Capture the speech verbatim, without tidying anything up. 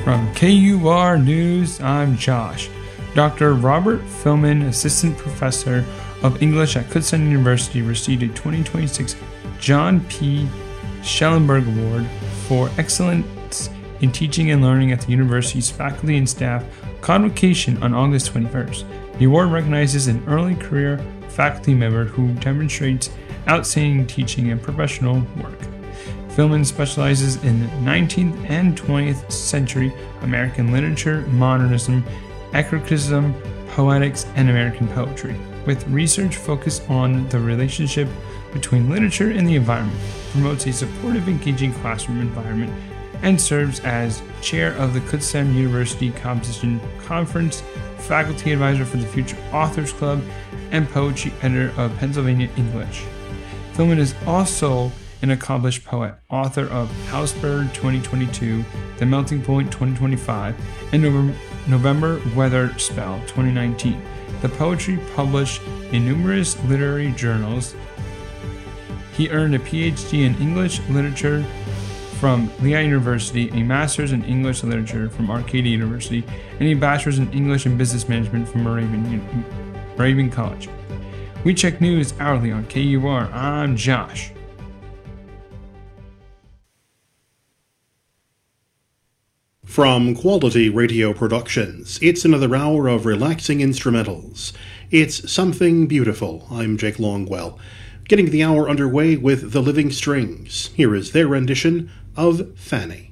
From K U R News, I'm Josh. Doctor Robert Filman, Assistant Professor of English at Kutztown University, received a twenty twenty-six John P. Schellenberg Award for Excellence in Teaching and Learning at the university's faculty and staff convocation on August twenty-first. The award recognizes an early career faculty member who demonstrates outstanding teaching and professional work. Filman specializes in nineteenth and twentieth century American literature, modernism, eclecticism, poetics, and American poetry, with research focused on the relationship between literature and the environment, promotes a supportive, engaging classroom environment, and serves as chair of the Kutztown University Composition Conference, faculty advisor for the Future Authors Club, and poetry editor of Pennsylvania English. Filman is also an accomplished poet, author of Housebird twenty twenty-two, The Melting Point twenty twenty-five, and November, November Weather Spell twenty nineteen. The poetry published in numerous literary journals. He earned a P H D in English Literature from Lehigh University, a Master's in English Literature from Arcadia University, and a Bachelor's in English and Business Management from Moravian, Moravian College. We check news hourly on K U R. I'm Josh. From Quality Radio Productions, it's another hour of relaxing instrumentals. It's Something Beautiful. I'm Jake Longwell. Getting the hour underway with The Living Strings. Here is their rendition of Fanny.